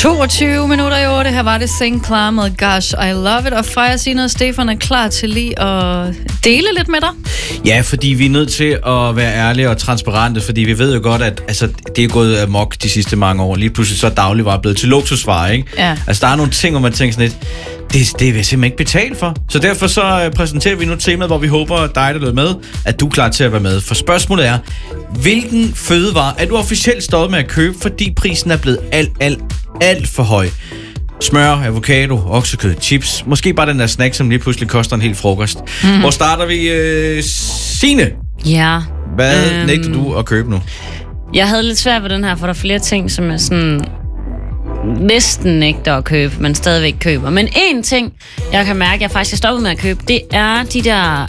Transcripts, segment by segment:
22 minutter i 8. Her var det St. Clair med Gosh, I Love It. Og Freja Signe og Stefan er klar til lige at dele lidt med dig. Ja, fordi vi er nødt til at være ærlige og transparente, fordi vi ved jo godt, at det er gået amok de sidste mange år. Lige pludselig så er dagligvarer blevet til luksusvarer, ikke? Ja. Altså, der er nogle ting, hvor man tænker sådan lidt, det vil jeg simpelthen ikke betale for. Så derfor så præsenterer vi nu temaet, hvor vi håber, at dig, der lytter med, at du er klar til at være med. For spørgsmålet er, hvilken fødevare er du officielt stoppet med at købe, fordi prisen er blevet alt for høj? Smør, avocado, oksekød, chips. Måske bare den der snack, som lige pludselig koster en hel frokost. Hvor starter vi? Signe? Ja. Hvad nægter du at købe nu? Jeg havde lidt svært ved den her, for der er flere ting, som jeg sådan næsten nægter at købe, men stadigvæk køber. Men en ting, jeg kan mærke, jeg faktisk er stoppet med at købe, det er de der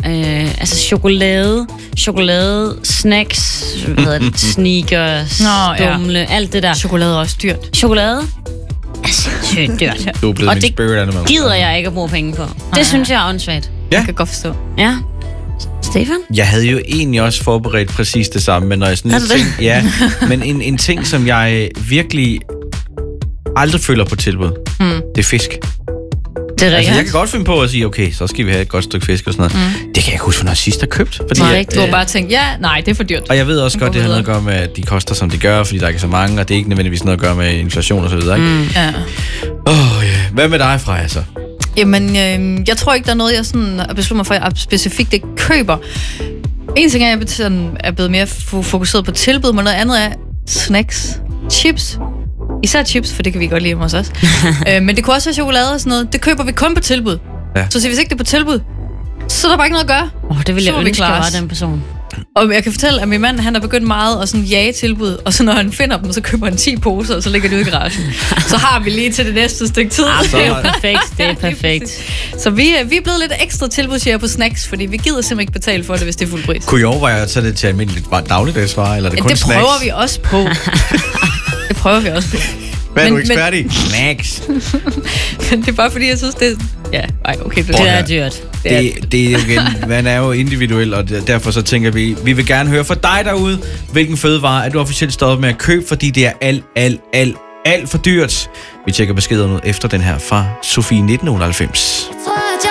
chokolade snacks, sneakers, dumle, alt det der. Chokolade er også dyrt. Chokolade er sindssygt dyrt. Du er blevet og min spirit animal. Gider jeg ikke at bruge penge på. Det synes jeg er åndssvagt. Ja. Jeg kan godt forstå. Ja. Stefan? Jeg havde jo egentlig også forberedt præcis det samme, men når jeg sådan en ting, ja, men en ting, som jeg virkelig aldrig føler på tilbud, det er fisk. Det er altså, jeg kan godt finde på at sige, okay, så skal vi have et godt stykke fisk og sådan noget. Det kan jeg ikke huske, hvornår sidst jeg købt. Fordi du har bare tænkt, nej, det er for dyrt. Og jeg ved også godt, det har noget at gøre med, at de koster, som de gør, fordi der ikke er så mange, og det er ikke nødvendigvis noget at gøre med inflation og så videre, ikke? Ja. Hvad med dig, Freja, så? Jamen, jeg tror ikke, der er noget, jeg sådan beslutter mig for, at jeg specifikt ikke køber. En ting er, at jeg er blevet mere fokuseret på tilbud, men noget andet er snacks, chips. Især chips, for det kan vi godt lide hos os. Men det kunne også være chokolade og sådan noget. Det køber vi kun på tilbud. Ja. Så hvis ikke det er på tilbud, så er der bare ikke noget at gøre. Det vil jeg ønske, jeg var den person. Og jeg kan fortælle, at min mand, han har begyndt meget at sådan jage tilbud, og så når han finder dem, så køber han 10 poser, og så ligger de ude i garagen. Så har vi lige til det næste stykke tid. Det er perfekt, det er perfekt. Så vi er blevet lidt ekstra tilbudsjære på snacks, fordi vi gider simpelthen ikke betale for det, hvis det er fuld pris. Kunne I overveje at tage det til almindeligt dagligdagsvarer, eller er det kun snacks? Det prøver vi også på. Det prøver vi også på. Hvad er du ekspert i? Snacks. Men det er bare fordi, jeg synes, det er... Ja, okay. Det er dyrt. Det er jo igen, man er jo individuel, og derfor så tænker vi vil gerne høre fra dig derude, hvilken fødevare er du officielt stoppet med at købe, fordi det er alt for dyrt. Vi tjekker beskeder nu efter den her fra Sofie 1990.